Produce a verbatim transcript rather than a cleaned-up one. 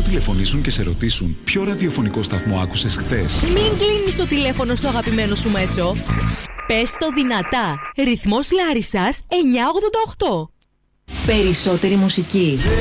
τηλεφωνήσουν και σε ρωτήσουν ποιο ραδιοφωνικό σταθμό άκουσες χθες. Μην κλείνεις το τηλέφωνο στο αγαπημένο σου μέσο. Πες το δυνατά. Ρυθμός Λάρισσας εννιακόσια ογδόντα οκτώ. Περισσότερη μουσική.